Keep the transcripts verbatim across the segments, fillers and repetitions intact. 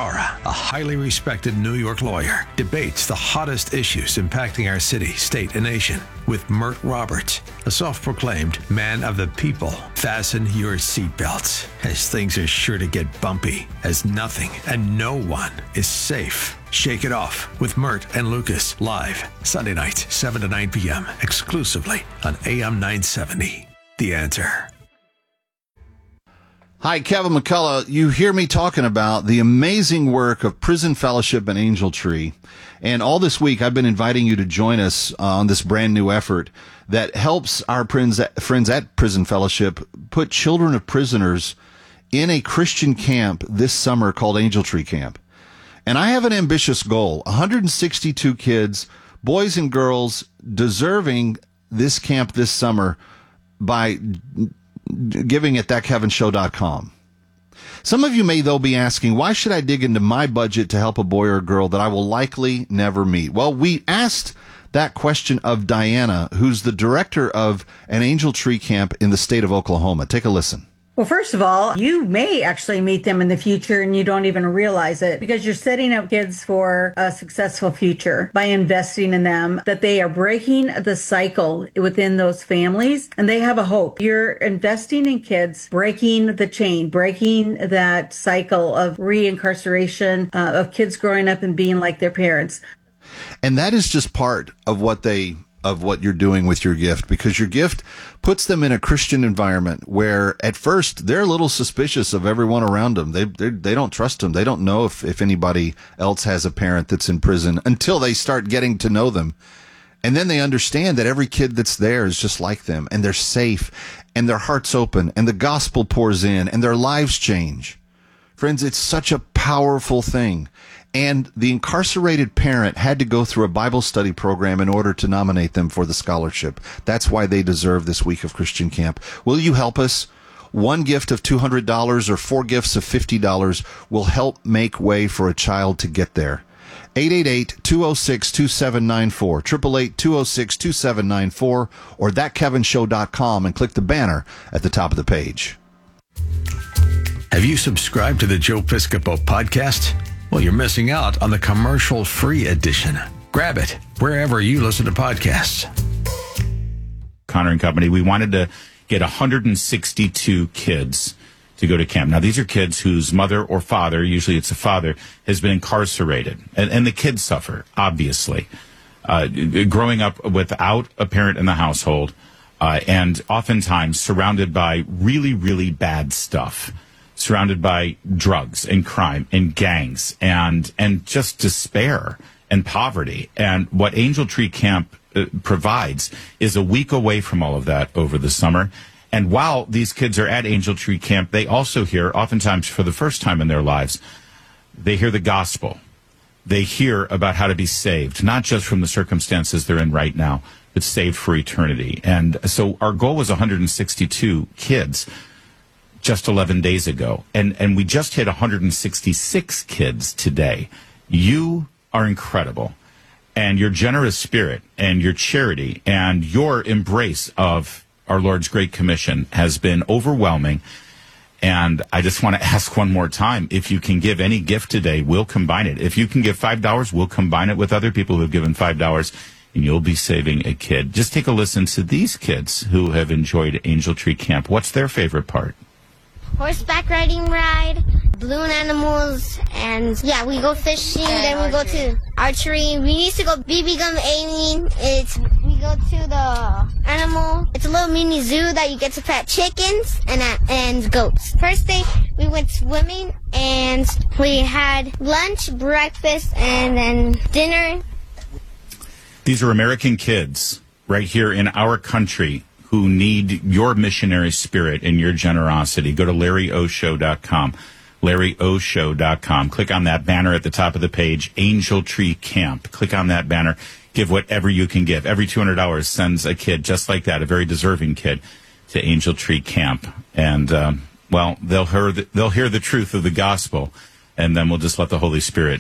Ferrara, a highly respected New York lawyer, debates the hottest issues impacting our city, state, and nation with Mert Roberts, a self-proclaimed man of the people. Fasten your seatbelts, as things are sure to get bumpy, as nothing and no one is safe. Shake It Off with Mert and Lucas, live Sunday nights, seven to nine p.m., exclusively on A M nine seventy. The Answer. Hi, Kevin McCullough. You hear me talking about the amazing work of Prison Fellowship and Angel Tree. And all this week, I've been inviting you to join us uh, on this brand new effort that helps our friends at, friends at Prison Fellowship put children of prisoners in a Christian camp this summer called Angel Tree Camp. And I have an ambitious goal, one hundred sixty-two kids, boys and girls, deserving this camp this summer by giving at that kevin show dot com. Some of you may, though, be asking, why should I dig into my budget to help a boy or a girl that I will likely never meet? Well, we asked that question of Diana, who's the director of an Angel Tree Camp in the state of Oklahoma. Take a listen. Well, first of all, you may actually meet them in the future and you don't even realize it, because you're setting up kids for a successful future by investing in them, that they are breaking the cycle within those families and they have a hope. You're investing in kids, breaking the chain, breaking that cycle of reincarceration, uh, of kids growing up and being like their parents. And that is just part of what they of what you're doing with your gift, because your gift puts them in a Christian environment where at first they're a little suspicious of everyone around them. They they don't trust them. They don't know if, if anybody else has a parent that's in prison until they start getting to know them. And then they understand that every kid that's there is just like them, and they're safe, and their heart's open, and the gospel pours in, and their lives change. Friends, it's such a powerful thing. And the incarcerated parent had to go through a Bible study program in order to nominate them for the scholarship. That's why they deserve this week of Christian Camp. Will you help us? One gift of two hundred dollars or four gifts of fifty dollars will help make way for a child to get there. eight eight eight, two oh six, two seven nine four, eight eight eight, two oh six, two seven nine four, or that kevin show dot com and click the banner at the top of the page. Have you subscribed to the Joe Piscopo podcast? Well, you're missing out on the commercial-free edition. Grab it wherever you listen to podcasts. Connor and Company, we wanted to get one hundred sixty-two kids to go to camp. Now, these are kids whose mother or father, usually it's a father, has been incarcerated. And, and the kids suffer, obviously. Uh, growing up without a parent in the household, uh, and oftentimes surrounded by really, really bad stuff. Surrounded by drugs and crime and gangs and and just despair and poverty. And what Angel Tree Camp uh, provides is a week away from all of that over the summer. And while these kids are at Angel Tree Camp, they also hear, oftentimes for the first time in their lives, they hear the gospel. They hear about how to be saved, not just from the circumstances they're in right now, but saved for eternity. And so our goal was one hundred sixty-two kids just eleven days ago. And and we just hit one hundred sixty-six kids today. You are incredible. And your generous spirit and your charity and your embrace of our Lord's Great Commission has been overwhelming. And I just want to ask one more time, if you can give any gift today, we'll combine it. If you can give five dollars, we'll combine it with other people who have given five dollars, and you'll be saving a kid. Just take a listen to these kids who have enjoyed Angel Tree Camp. What's their favorite part? Horseback riding ride, balloon animals, and yeah, we go fishing, and then we archery. go to archery. We used to go B B gun aiming. It's we go to the animal. It's a little mini zoo that you get to pet chickens and uh, and goats. First day we went swimming and we had lunch, breakfast, and then dinner. These are American kids right here in our country who need your missionary spirit and your generosity. Go to larry o show dot com, larry o show dot com. Click on that banner at the top of the page, Angel Tree Camp. Click on that banner. Give whatever you can give. Every two hundred dollars sends a kid just like that, a very deserving kid, to Angel Tree Camp. And, um, well, they'll hear, the, they'll hear the truth of the gospel, and then we'll just let the Holy Spirit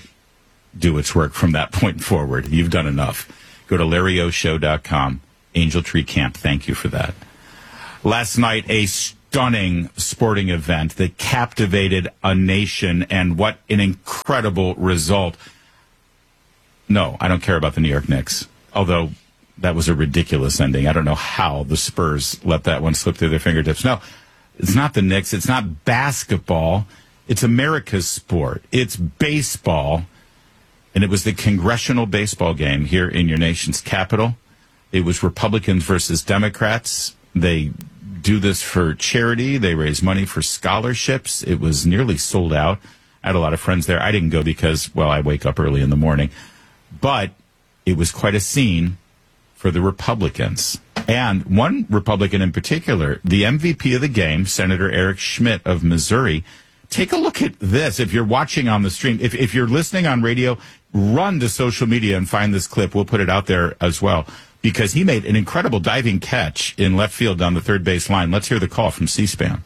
do its work from that point forward. You've done enough. Go to larry o show dot com. Angel Tree Camp. Thank you for that. Last night, a stunning sporting event that captivated a nation, and what an incredible result. No, I don't care about the New York Knicks, although that was a ridiculous ending. I don't know how the Spurs let that one slip through their fingertips. No, it's not the Knicks. It's not basketball. It's America's sport. It's baseball. And it was the congressional baseball game here in your nation's capital. It was Republicans versus Democrats. They do this for charity. They raise money for scholarships. It was nearly sold out. I had a lot of friends there. I didn't go because, well, I wake up early in the morning. But it was quite a scene for the Republicans. And one Republican in particular, the M V P of the game, Senator Eric Schmidt of Missouri. Take a look at this. If you're watching on the stream, if, if you're listening on radio, run to social media and find this clip. We'll put it out there as well, because he made an incredible diving catch in left field down the third base line. Let's hear the call from C-SPAN.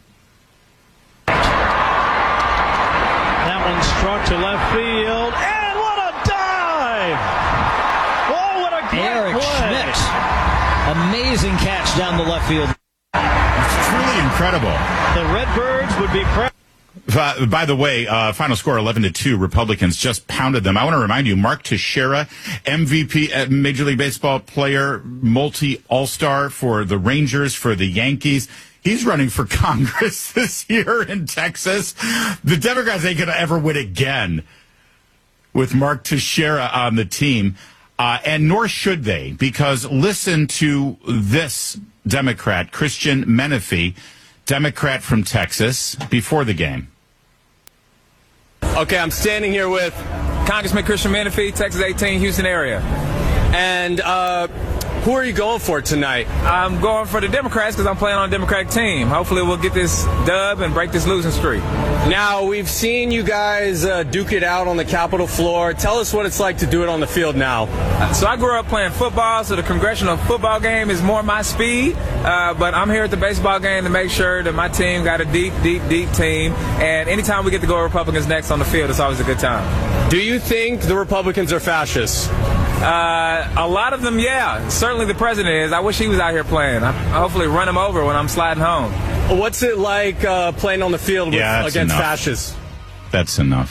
That one struck to left field, and what a dive! Oh, what a great Eric play! Schmidt. Amazing catch down the left field. It's truly incredible. The Redbirds would be proud. Uh, by the way, uh, final score eleven to two. Republicans just pounded them. I want to remind you, Mark Teixeira, M V P, uh, Major League Baseball player, multi All-Star for the Rangers, for the Yankees. He's running for Congress this year in Texas. The Democrats ain't going to ever win again with Mark Teixeira on the team. Uh, and nor should they, because listen to this Democrat, Christian Menefee, Democrat from Texas, before the game. Okay, I'm standing here with Congressman Christian Menefee, Texas eighteen, Houston area. And uh, who are you going for tonight? I'm going for the Democrats because I'm playing on a Democratic team. Hopefully we'll get this dub and break this losing streak. Now, we've seen you guys uh, duke it out on the Capitol floor. Tell us what it's like to do it on the field now. So I grew up playing football, so the congressional football game is more my speed. Uh, but I'm here at the baseball game to make sure that my team got a deep, deep, deep team. And anytime we get to go Republicans next on the field, it's always a good time. Do you think the Republicans are fascists? Uh, a lot of them, yeah. Certainly the president is. I wish he was out here playing. I hopefully run him over when I'm sliding home. What's it like uh, playing on the field with, yeah, against enough. fascists? That's enough.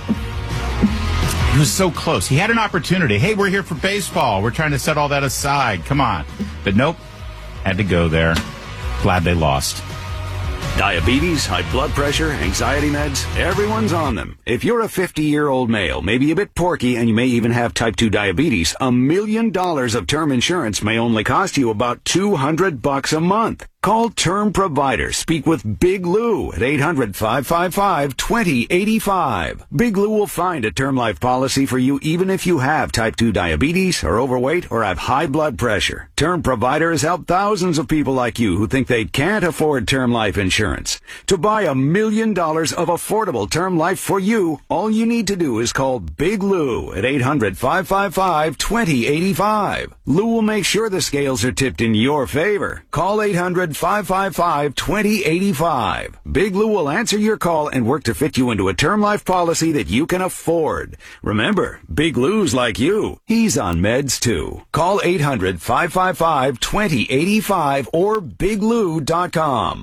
He was so close. He had an opportunity. Hey, we're here for baseball. We're trying to set all that aside. Come on. But nope. Had to go there. Glad they lost. Diabetes, high blood pressure, anxiety meds, everyone's on them. If you're a fifty-year-old male, maybe a bit porky, and you may even have type two diabetes, a million dollars of term insurance may only cost you about two hundred bucks a month. Call Term Provider. Speak with Big Lou at eight hundred, five five five, two zero eight five. Big Lou will find a term life policy for you even if you have type two diabetes, are overweight, or have high blood pressure. Term Provider has helped thousands of people like you who think they can't afford term life insurance. To buy a million dollars of affordable term life for you, all you need to do is call Big Lou at eight hundred, five five five, two zero eight five. Lou will make sure the scales are tipped in your favor. Call eight hundred, five five five, two zero eight five. Big Lou will answer your call and work to fit you into a term life policy that you can afford. Remember, Big Lou's like you. He's on meds too. Call eight hundred, five five five, two zero eight five or big lou dot com.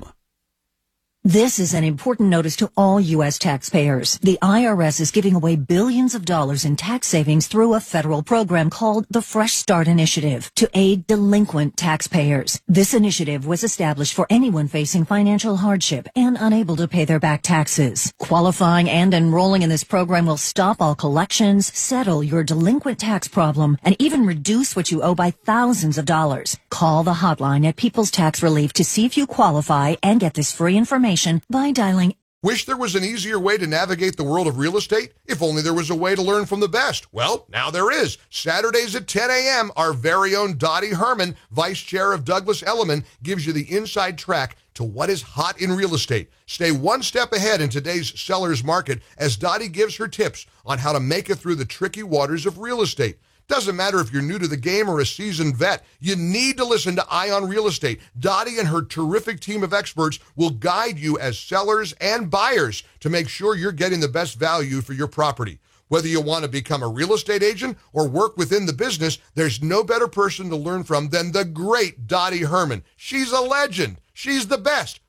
This is an important notice to all U S taxpayers. The I R S is giving away billions of dollars in tax savings through a federal program called the Fresh Start Initiative to aid delinquent taxpayers. This initiative was established for anyone facing financial hardship and unable to pay their back taxes. Qualifying and enrolling in this program will stop all collections, settle your delinquent tax problem, and even reduce what you owe by thousands of dollars. Call the hotline at People's Tax Relief to see if you qualify and get this free information by dialing. Wish there was an easier way to navigate the world of real estate? If only there was a way to learn from the best. Well, now there is. Saturdays at ten a.m., our very own Dottie Herman, Vice Chair of Douglas Elliman, gives you the inside track to what is hot in real estate. Stay one step ahead in today's seller's market as Dottie gives her tips on how to make it through the tricky waters of real estate. Doesn't matter if you're new to the game or a seasoned vet, you need to listen to Eye on Real Estate. Dottie and her terrific team of experts will guide you as sellers and buyers to make sure you're getting the best value for your property. Whether you want to become a real estate agent or work within the business, there's no better person to learn from than the great Dottie Herman. She's a legend. She's the best.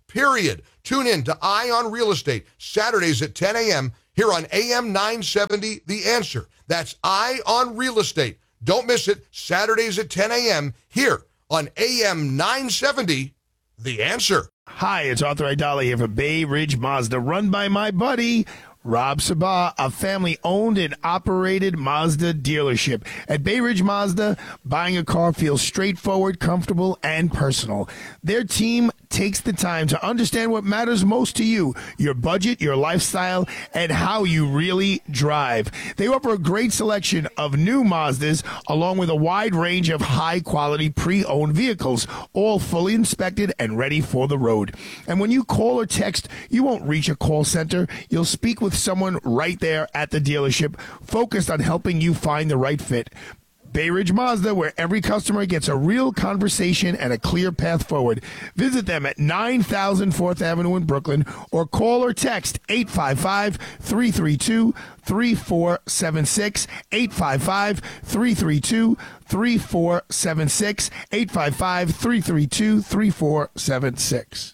period. Tune in to Eye on Real Estate, Saturdays at ten a.m. here on A M nine seventy, The Answer. That's Eye on Real Estate. Don't miss it, Saturdays at ten a.m. here on A M nine seventy, The Answer. Hi, it's Arthur Aidala here for Bay Ridge Mazda, run by my buddy, Rob Sabah, a family-owned and operated Mazda dealership. At Bay Ridge Mazda, buying a car feels straightforward, comfortable, and personal. Their team takes the time to understand what matters most to you, your budget, your lifestyle, and how you really drive. They offer a great selection of new Mazdas, along with a wide range of high-quality pre-owned vehicles, all fully inspected and ready for the road. And when you call or text, you won't reach a call center. You'll speak with someone right there at the dealership, focused on helping you find the right fit. Bay Ridge Mazda, where every customer gets a real conversation and a clear path forward. Visit them at nine thousand fourth Avenue in Brooklyn, or call or text eight five five, three three two, three four seven six, eight five five, three three two, three four seven six, eight five five, three three two, three four seven six.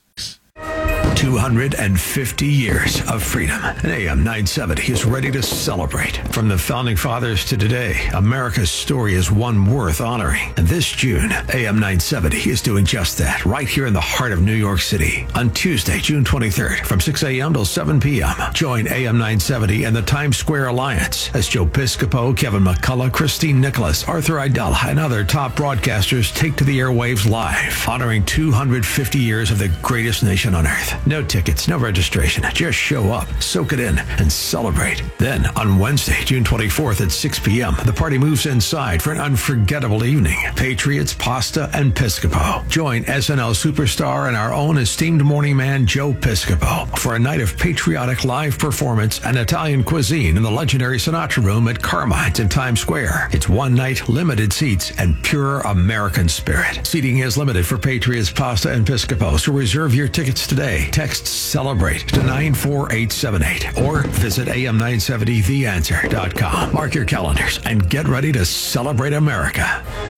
two hundred fifty years of freedom. And A M nine seventy is ready to celebrate. From the Founding Fathers to today, America's story is one worth honoring. And this June, A M nine seventy is doing just that, right here in the heart of New York City. On Tuesday, June twenty-third, from six a.m. till seven p.m., join A M nine seventy and the Times Square Alliance as Joe Piscopo, Kevin McCullough, Christine Nicholas, Arthur Aidala, and other top broadcasters take to the airwaves live, honoring two hundred fifty years of the greatest nation on earth. No tickets, no registration. Just show up, soak it in, and celebrate. Then, on Wednesday, June twenty-fourth at six p.m., the party moves inside for an unforgettable evening. Patriots, pasta, and Piscopo. Join S N L superstar and our own esteemed morning man, Joe Piscopo, for a night of patriotic live performance and Italian cuisine in the legendary Sinatra Room at Carmine's in Times Square. It's one night, limited seats, and pure American spirit. Seating is limited for Patriots, pasta, and Piscopo, so reserve your tickets today. Text CELEBRATE to nine four eight seven eight or visit A M nine seventy the answer dot com. Mark your calendars and get ready to celebrate America.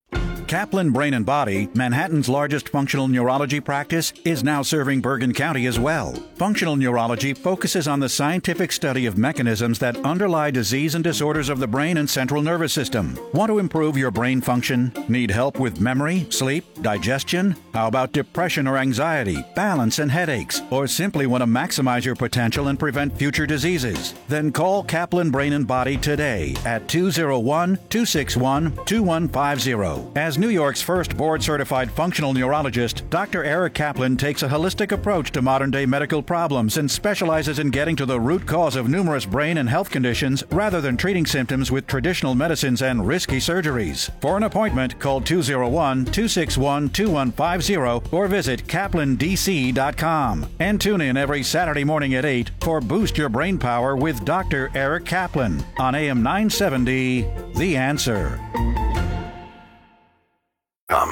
Kaplan Brain and Body, Manhattan's largest functional neurology practice, is now serving Bergen County as well. Functional neurology focuses on the scientific study of mechanisms that underlie disease and disorders of the brain and central nervous system. Want to improve your brain function? Need help with memory, sleep, digestion? How about depression or anxiety, balance and headaches? Or simply want to maximize your potential and prevent future diseases? Then call Kaplan Brain and Body today at two oh one, two six one, two one five zero. As New York's first board-certified functional neurologist, Doctor Eric Kaplan takes a holistic approach to modern-day medical problems and specializes in getting to the root cause of numerous brain and health conditions rather than treating symptoms with traditional medicines and risky surgeries. For an appointment, call two oh one, two six one, two one five zero or visit kaplan d c dot com. And tune in every Saturday morning at eight for Boost Your Brain Power with Doctor Eric Kaplan on A M nine seventy, The Answer. Um.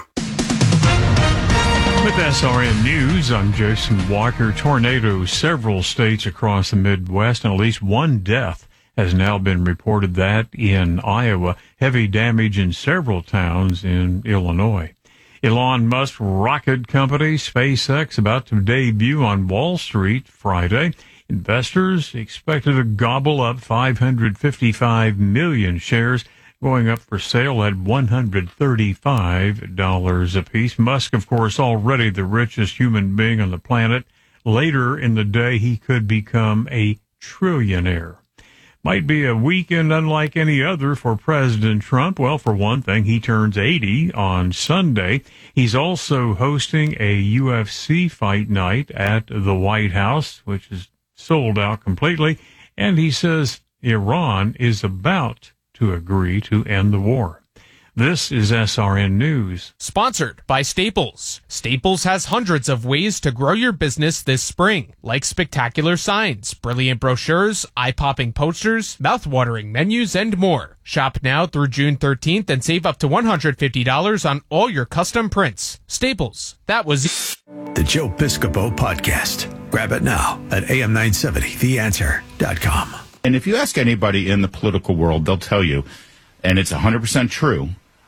With S R N News, I'm Jason Walker. Tornadoes, several states across the Midwest, and at least one death has now been reported that in Iowa. Heavy damage in several towns in Illinois. Elon Musk rocket company SpaceX about to debut on Wall Street Friday. Investors expected to gobble up five hundred fifty-five million shares, going up for sale at one hundred thirty-five dollars apiece. Musk, of course, already the richest human being on the planet. Later in the day, he could become a trillionaire. Might be a weekend unlike any other for President Trump. Well, for one thing, he turns eighty on Sunday. He's also hosting a U F C fight night at the White House, which is sold out completely. And he says Iran is about to agree to end the war. This is S R N News. Sponsored by Staples. Staples has hundreds of ways to grow your business this spring, like spectacular signs, brilliant brochures, eye-popping posters, mouth-watering menus, and more. Shop now through June thirteenth and save up to one hundred fifty dollars on all your custom prints. Staples. That was the Joe Piscopo Podcast. Grab it now at A M nine seventy the answer dot com. And if you ask anybody in the political world, they'll tell you, and it's one hundred percent true,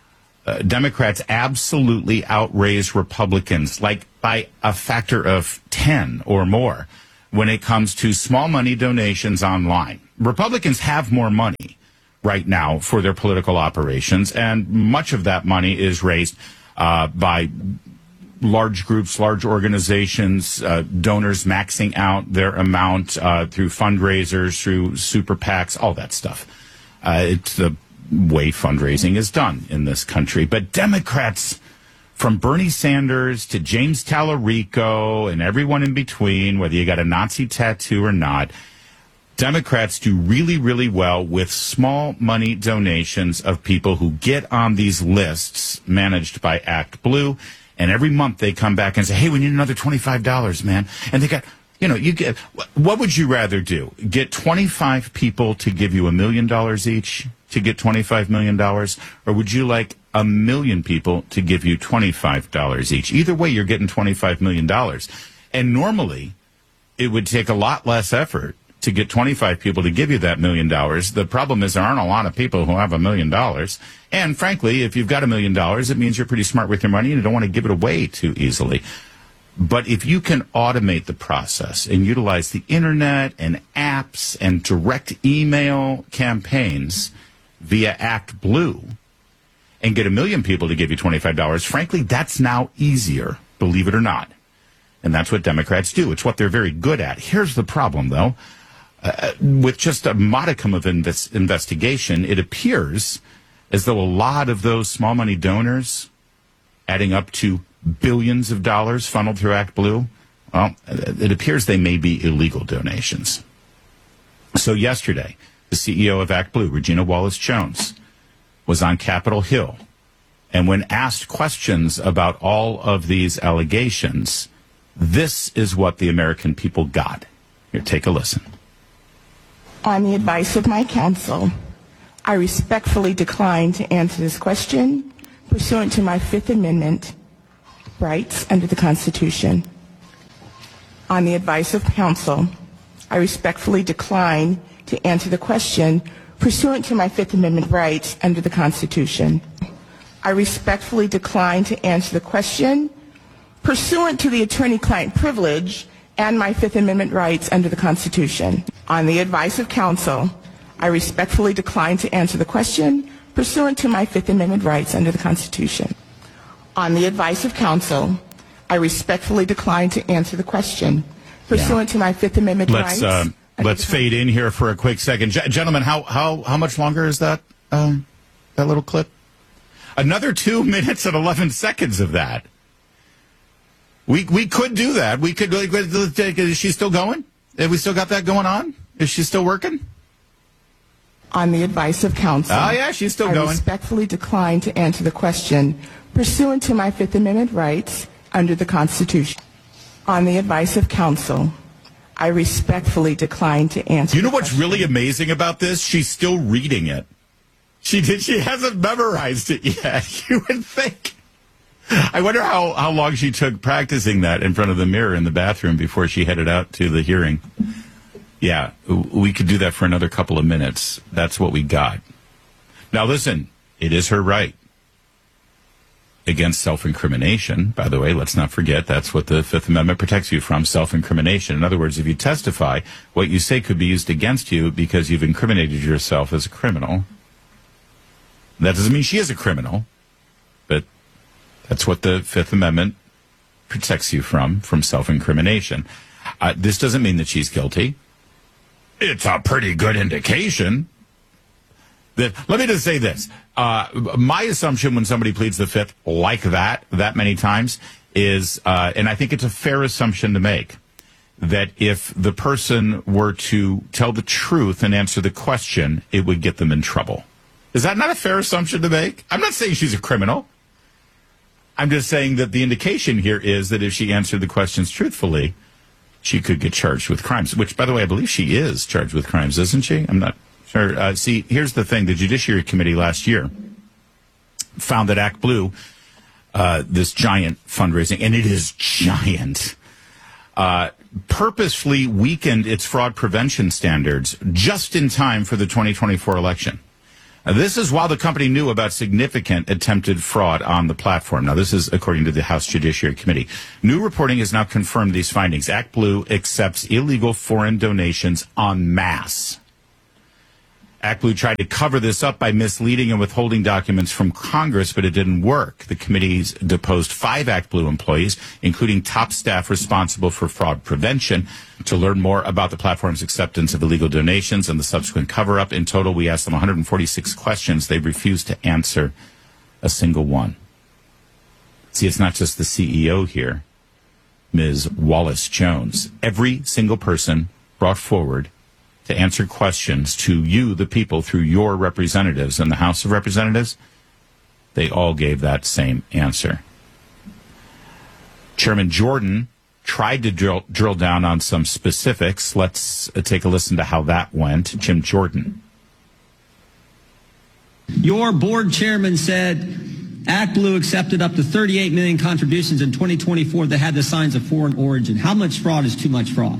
uh, Democrats absolutely outraised Republicans, like by a factor of ten or more, when it comes to small money donations online. Republicans have more money right now for their political operations, and much of that money is raised uh, by large groups, large organizations, uh, donors maxing out their amount uh, through fundraisers, through super PACs, all that stuff. Uh, it's the way fundraising is done in this country. But Democrats, from Bernie Sanders to James Tallarico and everyone in between, whether you got a Nazi tattoo or not, Democrats do really, really well with small money donations of people who get on these lists managed by Act Blue. And every month they come back and say, hey, we need another twenty-five dollars, man. And they got, you know, you get, what would you rather do? Get twenty-five people to give you a million dollars each to get twenty-five million dollars? Or would you like a million people to give you twenty-five dollars each? Either way, you're getting twenty-five million dollars. And normally it would take a lot less effort to get twenty-five people to give you that million dollars. The problem is there aren't a lot of people who have a million dollars. And frankly, if you've got a million dollars, it means you're pretty smart with your money and you don't want to give it away too easily. But if you can automate the process and utilize the internet and apps and direct email campaigns via Act Blue and get a million people to give you twenty-five dollars, frankly, that's now easier, believe it or not. And that's what Democrats do. It's what they're very good at. Here's the problem, though. Uh, with just a modicum of invest- investigation, it appears as though a lot of those small money donors, adding up to billions of dollars funneled through Act Blue, well, it appears they may be illegal donations. So yesterday, the C E O of Act Blue, Regina Wallace-Jones, was on Capitol Hill. And when asked questions about all of these allegations, this is what the American people got. Here, take a listen. On the advice of my counsel, I respectfully decline to answer this question pursuant to my Fifth Amendment rights under the Constitution. On the advice of counsel, I respectfully decline to answer the question pursuant to my Fifth Amendment rights under the Constitution. I respectfully decline to answer the question pursuant to the attorney-client privilege and my Fifth Amendment rights under the Constitution. On the advice of counsel, I respectfully decline to answer the question pursuant to my Fifth Amendment rights under the Constitution. On the advice of counsel, I respectfully decline to answer the question pursuant yeah. to my Fifth Amendment let's, rights. Uh, let's fade in here for a quick second. G- gentlemen, how, how, how much longer is that, um, that little clip? Another two minutes and eleven seconds of that. We we could do that. We could. Is she still going? Have we still got that going on? Is she still working? On the advice of counsel. Oh, yeah, she's still I going. I respectfully decline to answer the question pursuant to my Fifth Amendment rights under the Constitution. On the advice of counsel, I respectfully decline to answer. You know what's really amazing about this? She's still reading it. She did. She hasn't memorized it yet. You would think. I wonder how, how long she took practicing that in front of the mirror in the bathroom before she headed out to the hearing. Yeah, we could do that for another couple of minutes. That's what we got. Now, listen, it is her right against self-incrimination. By the way, let's not forget that's what the Fifth Amendment protects you from, self-incrimination. In other words, if you testify, what you say could be used against you because you've incriminated yourself as a criminal. That doesn't mean she is a criminal, but that's what the Fifth Amendment protects you from, from self-incrimination. Uh, this doesn't mean that she's guilty. It's a pretty good indication. That, let me just say this. Uh, my assumption when somebody pleads the Fifth like that, that many times, is, uh, and I think it's a fair assumption to make, that if the person were to tell the truth and answer the question, it would get them in trouble. Is that not a fair assumption to make? I'm not saying she's a criminal. I'm just saying that the indication here is that if she answered the questions truthfully, she could get charged with crimes, which, by the way, I believe she is charged with crimes, isn't she? I'm not sure. Uh, see, here's the thing. The Judiciary Committee last year found that Act Blue, uh, this giant fundraising, and it is giant, uh, purposefully weakened its fraud prevention standards just in time for the twenty twenty-four election. Uh, this is while the company knew about significant attempted fraud on the platform. Now, this is according to the House Judiciary Committee. New reporting has now confirmed these findings. ActBlue accepts illegal foreign donations en masse. ActBlue tried to cover this up by misleading and withholding documents from Congress, but it didn't work. The committee's deposed five ActBlue employees, including top staff responsible for fraud prevention, to learn more about the platform's acceptance of illegal donations and the subsequent cover-up. In total, we asked them one hundred forty-six questions. They refused to answer a single one. See, it's not just the C E O here, Miz Wallace Jones. Every single person brought forward to answer questions to you, the people, through your representatives in the House of Representatives, they all gave that same answer. Chairman Jordan tried to drill, drill down on some specifics. Let's uh, take a listen to how that went. Jim Jordan. Your board chairman said ActBlue accepted up to thirty-eight million contributions in twenty twenty-four that had the signs of foreign origin. How much fraud is too much fraud?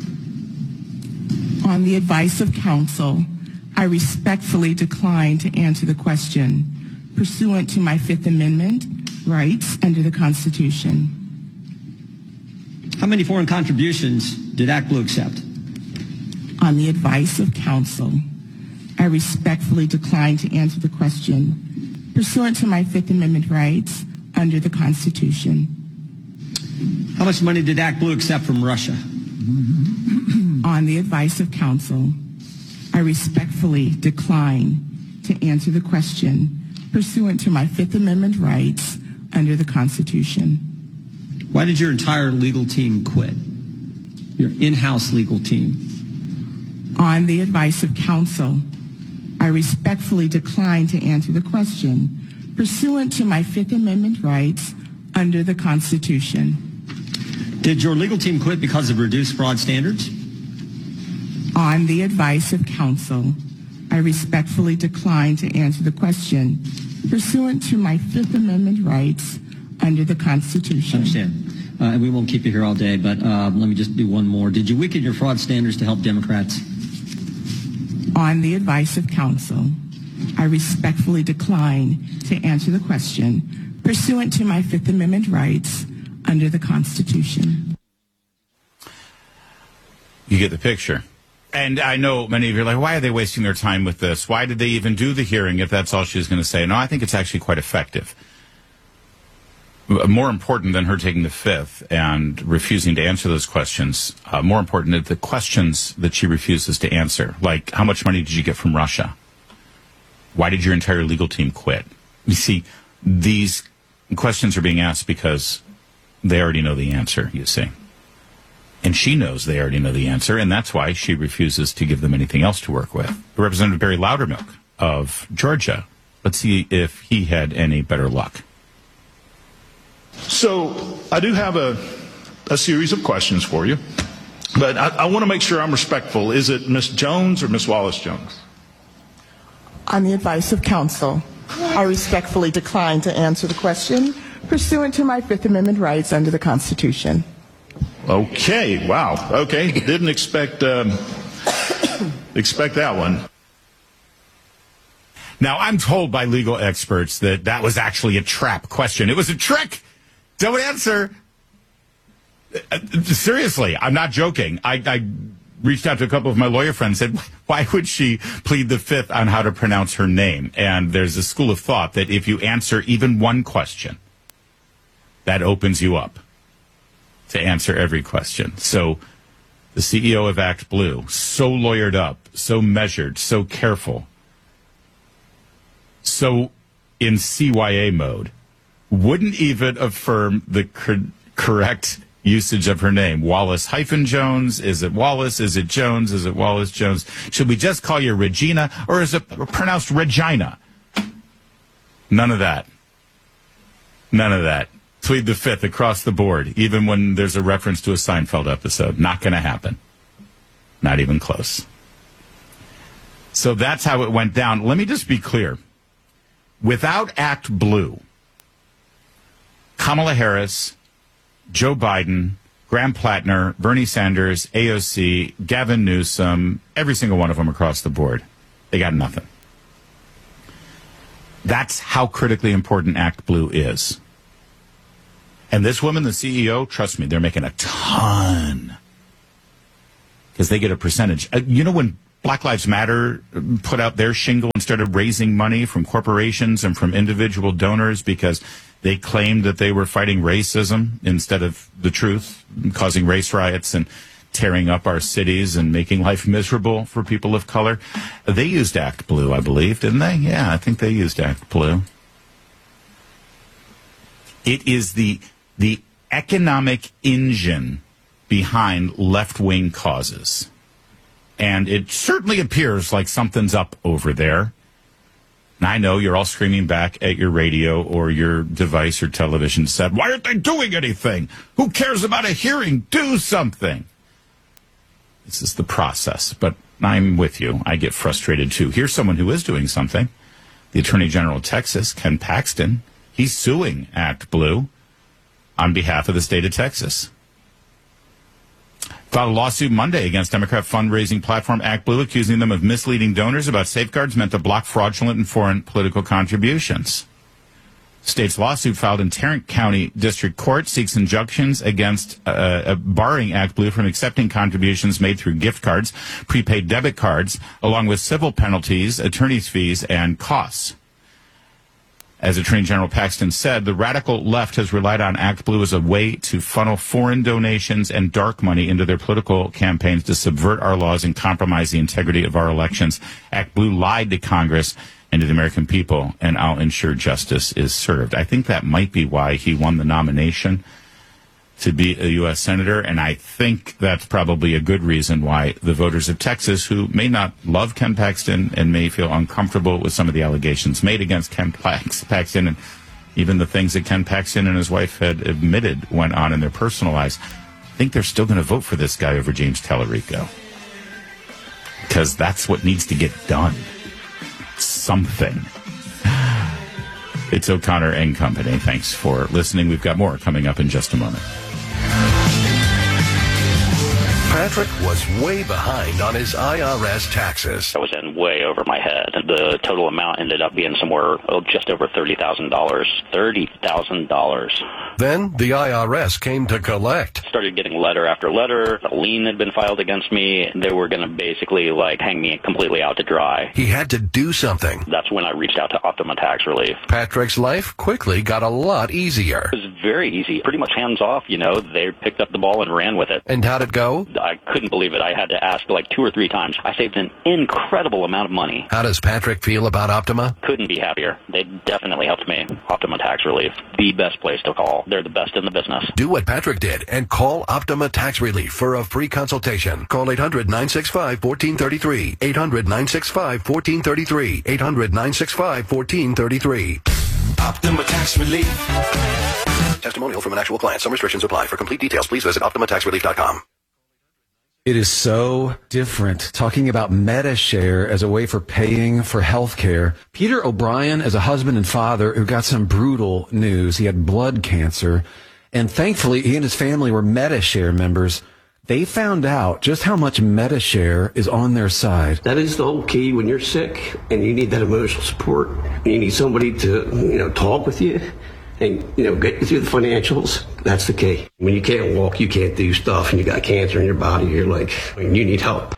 On the advice of counsel, I respectfully decline to answer the question pursuant to my Fifth Amendment rights under the Constitution. How many foreign contributions did ActBlue accept? On the advice of counsel, I respectfully decline to answer the question pursuant to my Fifth Amendment rights under the Constitution. How much money did ActBlue accept from Russia? On the advice of counsel, I respectfully decline to answer the question pursuant to my Fifth Amendment rights under the Constitution. Why did your entire legal team quit? Your in-house legal team? On the advice of counsel, I respectfully decline to answer the question pursuant to my Fifth Amendment rights under the Constitution. Did your legal team quit because of reduced fraud standards? On the advice of counsel, I respectfully decline to answer the question pursuant to my Fifth Amendment rights under the Constitution. I understand. Uh, and we won't keep you here all day, but uh, let me just do one more. Did you weaken your fraud standards to help Democrats? On the advice of counsel, I respectfully decline to answer the question pursuant to my Fifth Amendment rights under the Constitution. You get the picture. And I know many of you are like, why are they wasting their time with this? Why did they even do the hearing if that's all she was going to say? No, I think it's actually quite effective. More important than her taking the fifth and refusing to answer those questions, uh, more important are the questions that she refuses to answer. Like, how much money did you get from Russia? Why did your entire legal team quit? You see, these questions are being asked because they already know the answer, you see. And she knows they already know the answer, and that's why she refuses to give them anything else to work with. Representative Barry Loudermilk of Georgia. Let's see if he had any better luck. So I do have a, a series of questions for you, but I, I want to make sure I'm respectful. Is it Miz Jones or Miz Wallace Jones? On the advice of counsel, I respectfully decline to answer the question pursuant to my Fifth Amendment rights under the Constitution. Okay, wow. Okay, didn't expect um, expect that one. Now, I'm told by legal experts that that was actually a trap question. It was a trick. Don't answer. Uh, seriously, I'm not joking. I, I reached out to a couple of my lawyer friends and said, why would she plead the fifth on how to pronounce her name? And there's a school of thought that if you answer even one question, that opens you up to answer every question. So the C E O of ActBlue, so lawyered up, so measured, so careful, so in C Y A mode, wouldn't even affirm the cor- correct usage of her name. Wallace hyphen Jones? Is it Wallace? Is it Jones? Is it Wallace Jones? Should we just call you Regina, or is it pronounced Regina? None of that. None of that. Plead the fifth across the board, even when there's a reference to a Seinfeld episode. Not going to happen. Not even close. So that's how it went down. Let me just be clear. Without ActBlue, Kamala Harris, Joe Biden, Graham Plattner, Bernie Sanders, A O C, Gavin Newsom, every single one of them across the board, they got nothing. That's how critically important ActBlue is. And this woman, the C E O, trust me, they're making a ton because they get a percentage. Uh, you know, when Black Lives Matter put out their shingle and started raising money from corporations and from individual donors because they claimed that they were fighting racism instead of the truth, causing race riots and tearing up our cities and making life miserable for people of color. They used ActBlue, I believe, didn't they? Yeah, I think they used ActBlue. It is the the economic engine behind left-wing causes. And it certainly appears like something's up over there. And I know you're all screaming back at your radio or your device or television set, why aren't they doing anything? Who cares about a hearing? Do something. This is the process, but I'm with you. I get frustrated too. Here's someone who is doing something. The Attorney General of Texas, Ken Paxton, he's suing ActBlue on behalf of the state of Texas. Filed a lawsuit Monday against Democrat fundraising platform ActBlue, accusing them of misleading donors about safeguards meant to block fraudulent and foreign political contributions. State's lawsuit filed in Tarrant County District Court seeks injunctions against uh, uh, barring ActBlue from accepting contributions made through gift cards, prepaid debit cards, along with civil penalties, attorney's fees, and costs. As Attorney General Paxton said, the radical left has relied on ActBlue as a way to funnel foreign donations and dark money into their political campaigns to subvert our laws and compromise the integrity of our elections. ActBlue lied to Congress and to the American people, and I'll ensure justice is served. I think that might be why he won the nomination to be a U S senator, and I think that's probably a good reason why the voters of Texas, who may not love Ken Paxton and may feel uncomfortable with some of the allegations made against Ken Paxton and even the things that Ken Paxton and his wife had admitted went on in their personal lives, I think they're still going to vote for this guy over James Tallarico. Because that's what needs to get done. Something. It's O'Connor and Company. Thanks for listening. We've got more coming up in just a moment. Patrick was way behind on his I R S taxes. I was in way over my head. The total amount ended up being somewhere oh, just over thirty thousand dollars. thirty thousand dollars. Then the I R S came to collect. Started getting letter after letter. A lien had been filed against me. They were going to basically like hang me completely out to dry. He had to do something. That's when I reached out to Optima Tax Relief. Patrick's life quickly got a lot easier. It was very easy. Pretty much hands off, you know. They picked up the ball and ran with it. And how'd it go? I couldn't believe it. I had to ask like two or three times. I saved an incredible amount of money. How does Patrick feel about Optima? Couldn't be happier. They definitely helped me. Optima Tax Relief, the best place to call. They're the best in the business. Do what Patrick did and call Optima Tax Relief for a free consultation. Call eight hundred, nine six five, one four three three. eight hundred, nine six five, one four three three. eight hundred, nine six five, one four three three. Optima Tax Relief. Testimonial from an actual client. Some restrictions apply. For complete details, please visit optima tax relief dot com. It is so different talking about MediShare as a way for paying for health care. Peter O'Brien is a husband and father who got some brutal news. He had blood cancer, and thankfully he and his family were MediShare members. They found out just how much MediShare is on their side. That is the whole key when you're sick and you need that emotional support. You need somebody to, you know, talk with you and, you know, get you through the financials. That's the key. When you can't walk, you can't do stuff, and you got cancer in your body, you're like, you need help.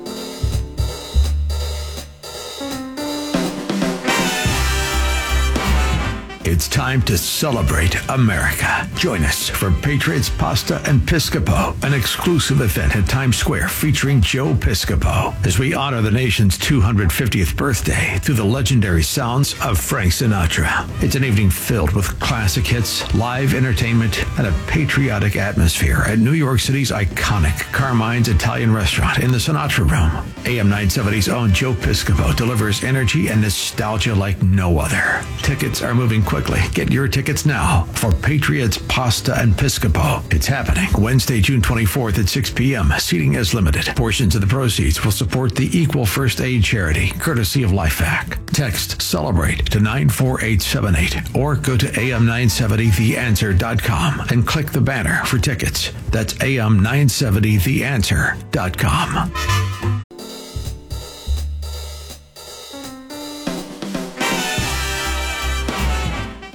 It's time to celebrate America. Join us for Patriots Pasta and Piscopo, an exclusive event at Times Square featuring Joe Piscopo, as we honor the nation's two hundred fiftieth birthday through the legendary sounds of Frank Sinatra. It's an evening filled with classic hits, live entertainment, and a patriotic atmosphere at New York City's iconic Carmine's Italian restaurant in the Sinatra Room. A M nine seventy's own Joe Piscopo delivers energy and nostalgia like no other. Tickets are moving quickly. Get your tickets now for Patriots Pasta and Piscopo. It's happening Wednesday, June twenty-fourth at six p.m. Seating is limited. Portions of the proceeds will support the Equal First Aid charity, courtesy of LifeVac. Text CELEBRATE to nine four eight seven eight or go to A M nine seventy the answer dot com and click the banner for tickets. That's A M nine seventy the answer dot com.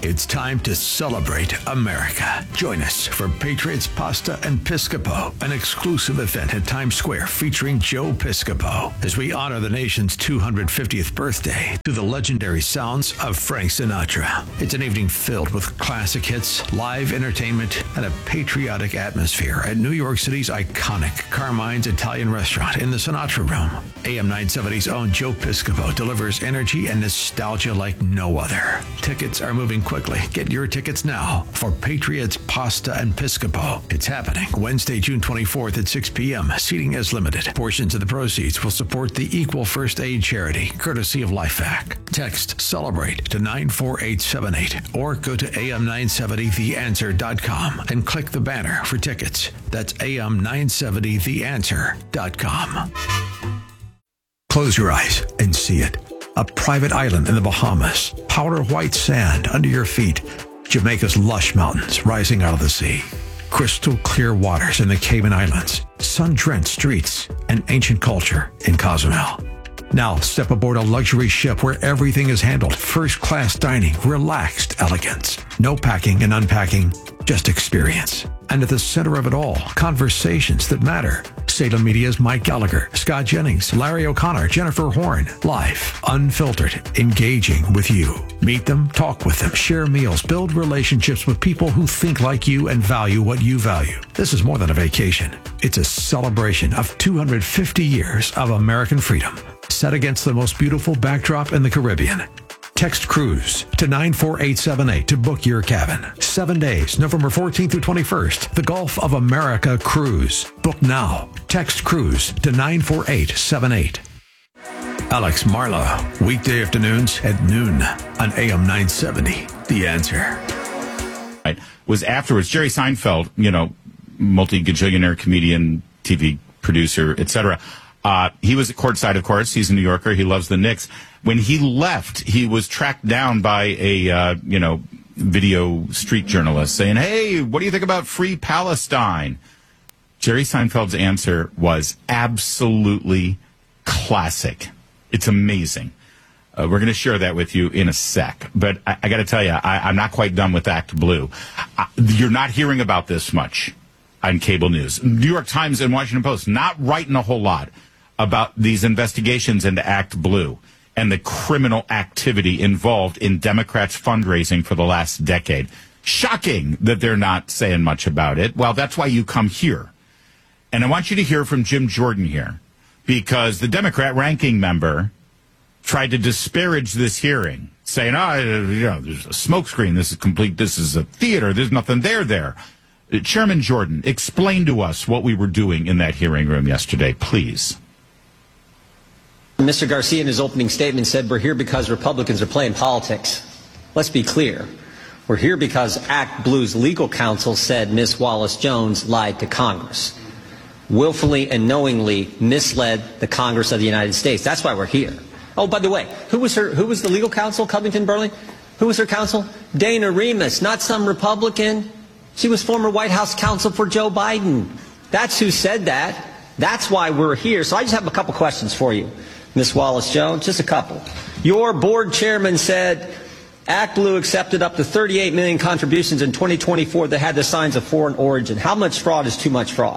It's time to celebrate America. Join us for Patriots Pasta and Piscopo, an exclusive event at Times Square featuring Joe Piscopo, as we honor the nation's two hundred fiftieth birthday to the legendary sounds of Frank Sinatra. It's an evening filled with classic hits, live entertainment, and a patriotic atmosphere at New York City's iconic Carmine's Italian restaurant in the Sinatra Room. A M nine seventy's own Joe Piscopo delivers energy and nostalgia like no other. Tickets are moving quickly. Get your tickets now for Patriots Pasta and Piscopo. It's happening Wednesday, June twenty-fourth at six p.m. Seating is limited. Portions of the proceeds will support the Equal First Aid charity, courtesy of LifeVac. Text CELEBRATE to nine four eight seven eight or go to A M nine seventy the answer dot com and click the banner for tickets. That's A M nine seventy the answer dot com. Close your eyes and see it. A private island in the Bahamas, powder white sand under your feet, Jamaica's lush mountains rising out of the sea, crystal clear waters in the Cayman Islands, sun-drenched streets, and ancient culture in Cozumel. Now step aboard a luxury ship where everything is handled, first-class dining, relaxed elegance. No packing and unpacking, just experience. And at the center of it all, conversations that matter. Salem Media's Mike Gallagher, Scott Jennings, Larry O'Connor, Jennifer Horn. Live, unfiltered, engaging with you. Meet them, talk with them, share meals, build relationships with people who think like you and value what you value. This is more than a vacation. It's a celebration of two hundred fifty years of American freedom, set against the most beautiful backdrop in the Caribbean. Text CRUISE to nine four eight seven eight to book your cabin. Seven days, November fourteenth through twenty-first. The Gulf of America Cruise. Book now. Text CRUISE to nine four eight seven eight. Alex Marlowe, weekday afternoons at noon on A M nine seventy. The Answer. Right. Was afterwards, Jerry Seinfeld, you know, multi-gajillionaire comedian, T V producer, et cetera. Uh, he was at courtside, of course. He's a New Yorker. He loves the Knicks. When he left, he was tracked down by a, uh, you know, video street journalist saying, hey, what do you think about free Palestine? Jerry Seinfeld's answer was absolutely classic. It's amazing. Uh, we're going to share that with you in a sec. But I, I got to tell you, I, I'm not quite done with Act Blue. I, you're not hearing about this much on cable news. New York Times and Washington Post not writing a whole lot about these investigations into Act Blue and the criminal activity involved in Democrats' fundraising for the last decade. Shocking that they're not saying much about it. Well, that's why you come here. And I want you to hear from Jim Jordan here, because the Democrat ranking member tried to disparage this hearing, saying, oh, you know, there's a smokescreen. This is complete. This is a theater. There's nothing there there. Chairman Jordan, explain to us what we were doing in that hearing room yesterday, please. Mister Garcia, in his opening statement, said we're here because Republicans are playing politics. Let's be clear. We're here because Act Blue's legal counsel said Miz Wallace-Jones lied to Congress, willfully and knowingly misled the Congress of the United States. That's why we're here. Oh, by the way, who was her? Who was the legal counsel, Covington Burling? Who was her counsel? Dana Remus, not some Republican. She was former White House counsel for Joe Biden. That's who said that. That's why we're here. So I just have a couple questions for you, Miz Wallace-Jones, just a couple. Your board chairman said Act Blue accepted up to thirty-eight million contributions in twenty twenty-four that had the signs of foreign origin. How much fraud is too much fraud?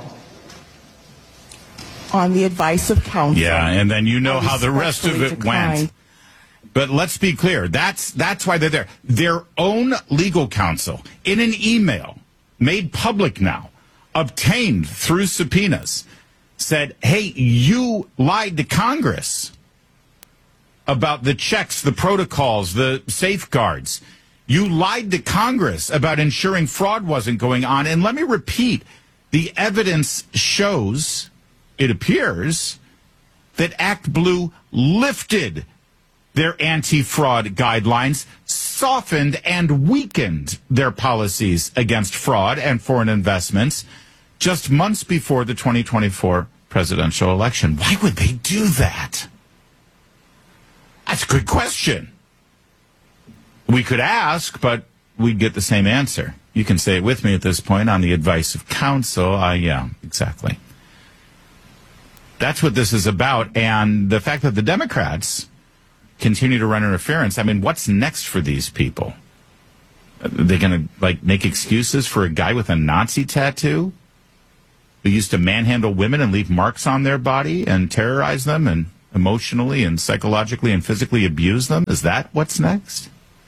On the advice of counsel. Yeah, and then you know how the rest of it declined. went. But let's be clear. That's that's why they're there. Their own legal counsel, in an email made public now, obtained through subpoenas, said, hey, you lied to Congress about the checks, the protocols, the safeguards. You lied to Congress about ensuring fraud wasn't going on. And let me repeat, the evidence shows, it appears, that Act Blue lifted their anti-fraud guidelines, softened and weakened their policies against fraud and foreign investments just months before the twenty twenty-four presidential election. Why would they do that? That's a good question. We could ask, but we'd get the same answer. You can say it with me at this point on the advice of counsel. Uh, yeah, exactly. That's what this is about. And the fact that the Democrats continue to run interference, I mean, what's next for these people? Are they going to like make excuses for a guy with a Nazi tattoo who used to manhandle women and leave marks on their body and terrorize them and emotionally and psychologically and physically abuse them? Is that what's next?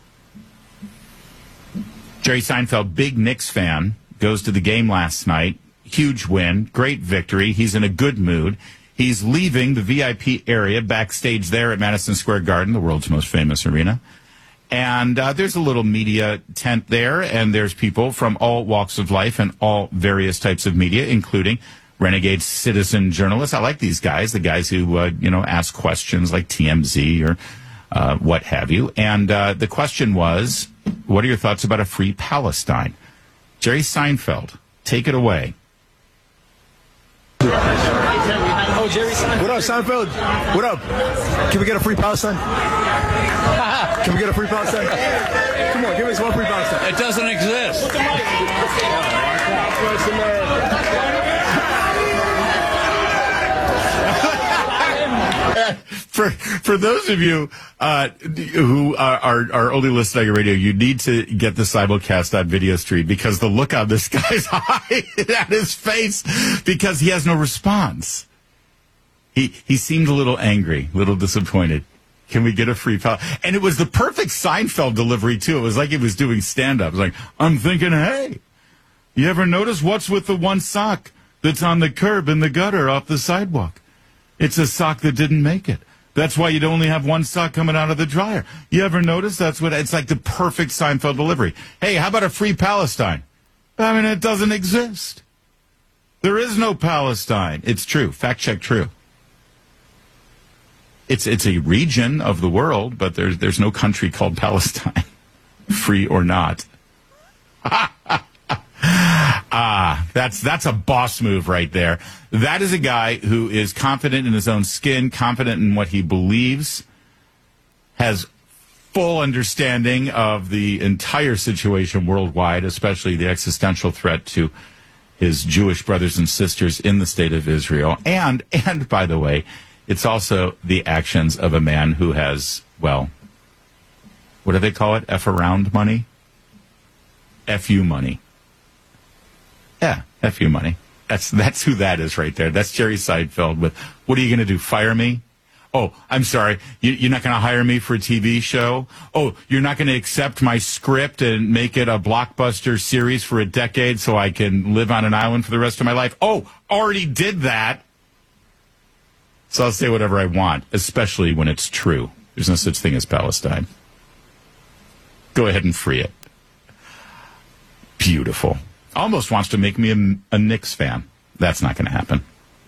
Jerry Seinfeld, big Knicks fan, goes to the game last night. Huge win, great victory. He's in a good mood. He's leaving the V I P area backstage there at Madison Square Garden, the world's most famous arena. And uh, there's a little media tent there, and there's people from all walks of life and all various types of media, including renegade citizen journalists. I like these guys, the guys who, uh, you know, ask questions like T M Z or uh, what have you. And uh, the question was, what are your thoughts about a free Palestine? Jerry Seinfeld, take it away. Oh, Jerry Seinfeld. What up, Seinfeld? What up? Can we get a free Palestine? Can we get a free Palestine? Come on, give us one free Palestine. It doesn't exist. For for those of you uh, who are, are, are only listening on radio, you need to get the simulcast on Video Stream because the look on this guy's eye at his face because he has no response. He he seemed a little angry, a little disappointed. Can we get a free pal? And it was the perfect Seinfeld delivery, too. It was like he was doing stand-up. It was like, I'm thinking, hey, you ever notice what's with the one sock that's on the curb in the gutter off the sidewalk? It's a sock that didn't make it. That's why you'd only have one sock coming out of the dryer. You ever notice that's what, it's like the perfect Seinfeld delivery. Hey, how about a free Palestine? I mean, it doesn't exist. There is no Palestine. It's true. Fact check true. It's it's a region of the world, but there's there's no country called Palestine, free or not. Ah, that's that's a boss move right there. That is a guy who is confident in his own skin, confident in what he believes, has full understanding of the entire situation worldwide, especially the existential threat to his Jewish brothers and sisters in the state of Israel. And and by the way, it's also the actions of a man who has, well, what do they call it? F around money? F U money. Yeah, F you money. That's that's who that is right there. That's Jerry Seinfeld with, what are you going to do, fire me? Oh, I'm sorry, you, you're not going to hire me for a T V show? Oh, you're not going to accept my script and make it a blockbuster series for a decade so I can live on an island for the rest of my life? Oh, already did that. So I'll say whatever I want, especially when it's true. There's no such thing as Palestine. Go ahead and free it. Beautiful. Almost wants to make me a, a Knicks fan. That's not going to happen.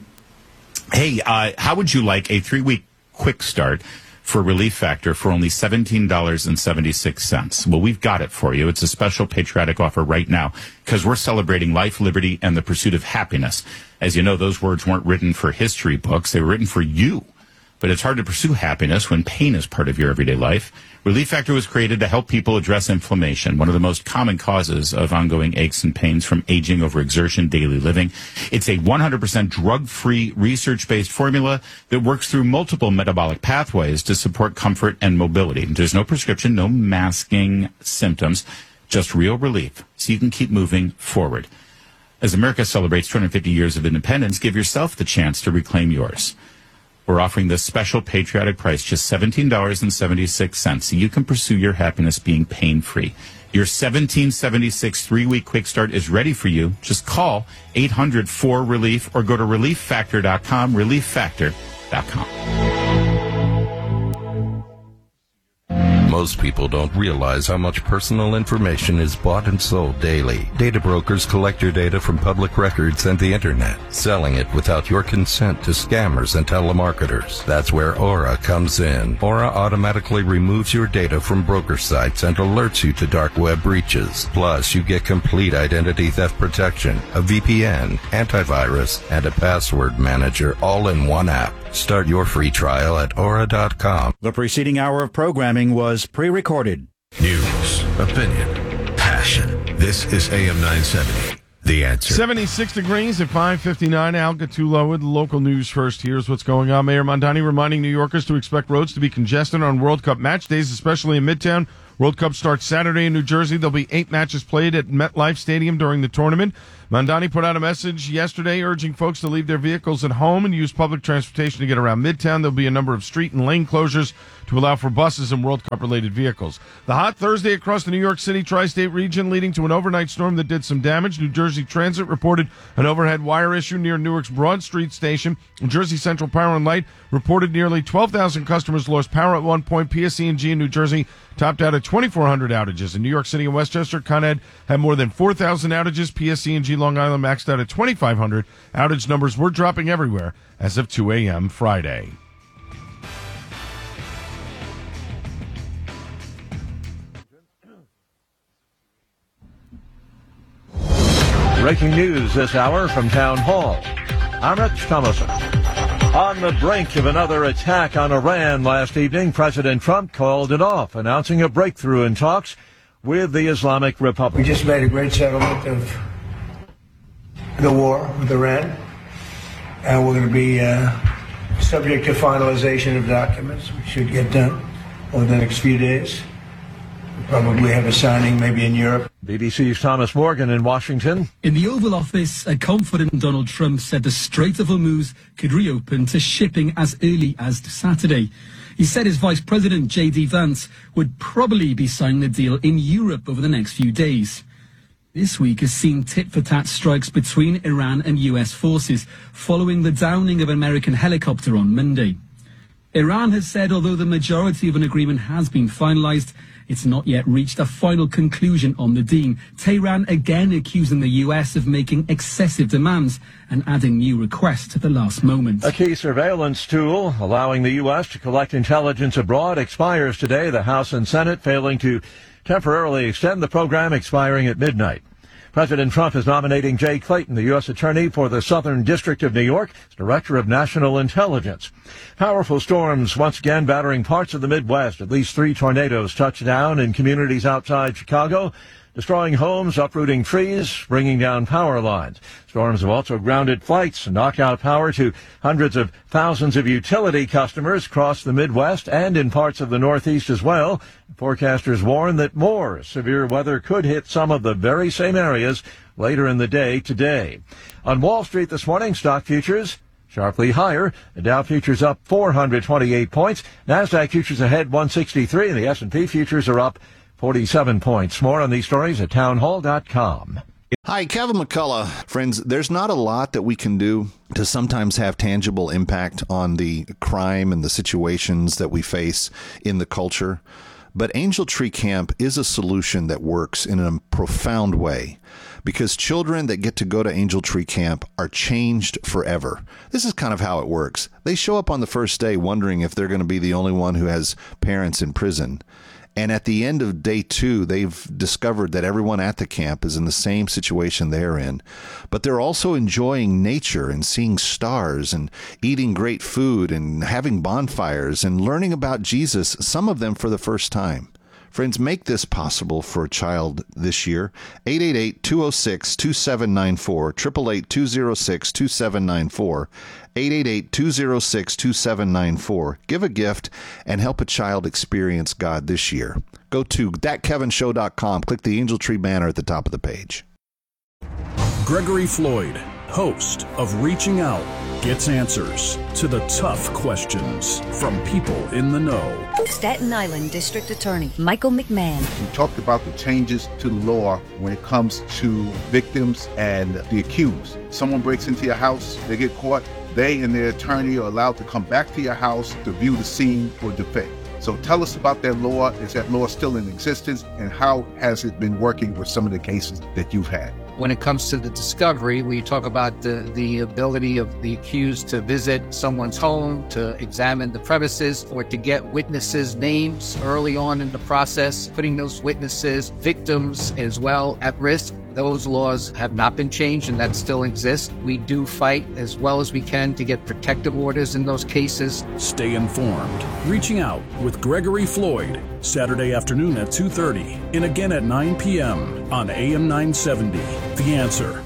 Hey, uh, how would you like a three-week quick start for Relief Factor for only seventeen dollars and seventy-six cents? Well, we've got it for you. It's a special patriotic offer right now because we're celebrating life, liberty, and the pursuit of happiness. As you know, those words weren't written for history books. They were written for you. But it's hard to pursue happiness when pain is part of your everyday life. Relief Factor was created to help people address inflammation, one of the most common causes of ongoing aches and pains from aging, overexertion, daily living. It's a one hundred percent drug-free, research-based formula that works through multiple metabolic pathways to support comfort and mobility. There's no prescription, no masking symptoms, just real relief, so you can keep moving forward. As America celebrates two hundred fifty years of independence, give yourself the chance to reclaim yours. We're offering this special patriotic price, just seventeen dollars and seventy-six cents, so you can pursue your happiness being pain-free. Your seventeen seventy-six three-week quick start is ready for you. Just call eight hundred four relief or go to relief factor dot com, relief factor dot com. Most people don't realize how much personal information is bought and sold daily. Data brokers collect your data from public records and the internet, selling it without your consent to scammers and telemarketers. That's where Aura comes in. Aura automatically removes your data from broker sites and alerts you to dark web breaches. Plus, you get complete identity theft protection, a V P N, antivirus, and a password manager all in one app. Start your free trial at aura dot com. The preceding hour of programming was pre-recorded. News, opinion, passion. This is A M nine seventy. The Answer. seventy-six degrees at five fifty-nine. Al Gattulo with local news first. Here's what's going on. Mayor Mondani reminding New Yorkers to expect roads to be congested on World Cup match days, especially in Midtown, World Cup starts Saturday in New Jersey. There'll be eight matches played at MetLife Stadium during the tournament. Mamdani put out a message yesterday urging folks to leave their vehicles at home and use public transportation to get around Midtown. There'll be a number of street and lane closures to allow for buses and World Cup-related vehicles. The hot Thursday across the New York City tri-state region, leading to an overnight storm that did some damage. New Jersey Transit reported an overhead wire issue near Newark's Broad Street station. Jersey Central Power and Light reported nearly twelve thousand customers lost power at one point. P S E and G in New Jersey topped out at twenty-four hundred outages. In New York City and Westchester, Con Ed had more than four thousand outages. P S E and G Long Island maxed out at twenty-five hundred. Outage numbers were dropping everywhere as of two a.m. Friday. Breaking news this hour from Town Hall. I'm Rich Thomason. On the brink of another attack on Iran last evening, President Trump called it off, announcing a breakthrough in talks with the Islamic Republic. We just made a great settlement of the war with Iran, and we're going to be uh, subject to finalization of documents. We should get done over the next few days. We'll probably have a signing maybe in Europe. B B C's Thomas Morgan in Washington. In the Oval Office, a confident Donald Trump said the Strait of Hormuz could reopen to shipping as early as Saturday. He said his Vice President, J D Vance, would probably be signing the deal in Europe over the next few days. This week has seen tit-for-tat strikes between Iran and U S forces following the downing of an American helicopter on Monday. Iran has said although the majority of an agreement has been finalized, it's not yet reached a final conclusion on the deal. Tehran again accusing the U S of making excessive demands and adding new requests at the last moment. A key surveillance tool allowing the U S to collect intelligence abroad expires today. The House and Senate failing to temporarily extend the program, expiring at midnight. President Trump is nominating Jay Clayton, the U S Attorney for the Southern District of New York, as Director of National Intelligence. Powerful storms once again battering parts of the Midwest. At least three tornadoes touched down in communities outside Chicago, destroying homes, uprooting trees, bringing down power lines. Storms have also grounded flights and knocked out power to hundreds of thousands of utility customers across the Midwest and in parts of the Northeast as well. Forecasters warn that more severe weather could hit some of the very same areas later in the day today. On Wall Street this morning, stock futures sharply higher. The Dow futures up four hundred twenty-eight points. NASDAQ futures ahead one sixty-three, and the S and P futures are up forty-seven points. More on these stories at townhall dot com. Hi, Kevin McCullough. Friends, there's not a lot that we can do to sometimes have tangible impact on the crime and the situations that we face in the culture. But Angel Tree Camp is a solution that works in a profound way, because children that get to go to Angel Tree Camp are changed forever. This is kind of how it works. They show up on the first day wondering if they're going to be the only one who has parents in prison. And at the end of day two, they've discovered that everyone at the camp is in the same situation they're in. But they're also enjoying nature and seeing stars and eating great food and having bonfires and learning about Jesus, some of them for the first time. Friends, make this possible for a child this year. eight eight eight, two oh six, two seven nine four, eight eight eight, two oh six, two seven nine four, eight eight eight, two oh six, two seven nine four. Give a gift and help a child experience God this year. Go to that kevin show dot com. Click the Angel Tree banner at the top of the page. Gregory Floyd, host of Reaching Out, gets answers to the tough questions from people in the know. Staten Island District Attorney Michael McMahon. We talked about the changes to the law when it comes to victims and the accused. Someone breaks into your house, they get caught, they and their attorney are allowed to come back to your house to view the scene for defense. So tell us about that law. Is that law still in existence? And how has it been working with some of the cases that you've had? When it comes to the discovery, we talk about the, the ability of the accused to visit someone's home, to examine the premises, or to get witnesses' names early on in the process, putting those witnesses, victims as well, at risk. Those laws have not been changed, and that still exists. We do fight as well as we can to get protective orders in those cases. Stay informed. Reaching Out with Gregory Floyd, Saturday afternoon at two thirty and again at nine p.m. on A M nine seventy. The Answer.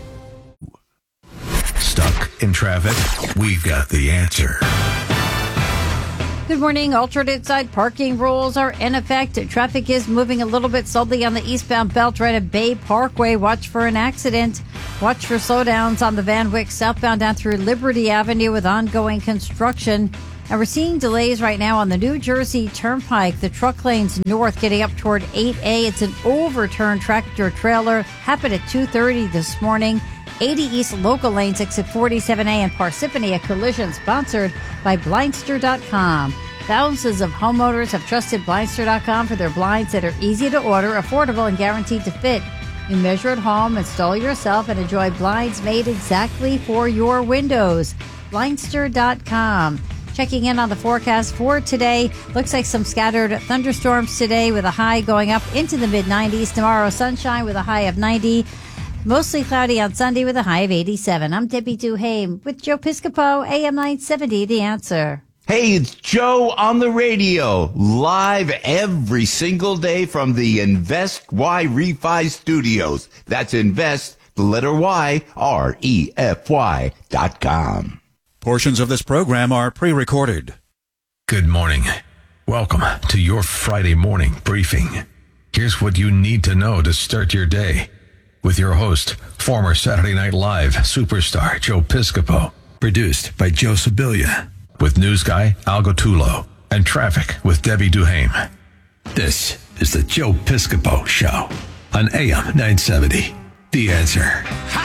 Stuck in traffic? We've got the answer. Good morning. Alternate side parking rules are in effect. Traffic is moving a little bit slowly on the eastbound belt right at Bay Parkway. Watch for an accident. Watch for slowdowns on the Van Wyck southbound down through Liberty Avenue with ongoing construction. And we're seeing delays right now on the New Jersey Turnpike. The truck lanes north getting up toward eight A. It's an overturned tractor trailer. Happened at two thirty this morning. eighty East local lanes exit forty-seven A and Parsippany, a collision sponsored by Blindster dot com. Thousands of homeowners have trusted Blindster dot com for their blinds that are easy to order, affordable, and guaranteed to fit. You measure at home, install yourself, and enjoy blinds made exactly for your windows. Blindster dot com. Checking in on the forecast for today. Looks like some scattered thunderstorms today with a high going up into the mid nineties. Tomorrow, sunshine with a high of ninety. Mostly cloudy on Sunday with a high of eighty-seven. I'm Debbie Duhame with Joe Piscopo, A M nine seventy, The Answer. Hey, it's Joe on the radio, live every single day from the Invest Y Refi Studios. That's Invest, the letter Y, R E F Y dot com. Portions of this program are pre-recorded. Good morning. Welcome to your Friday morning briefing. Here's what you need to know to start your day. With your host, former Saturday Night Live superstar Joe Piscopo. Produced by Joe Sibilia. With news guy Al Gottulo. And traffic with Debbie Duhame. This is the Joe Piscopo Show on A M nine seventy. The Answer.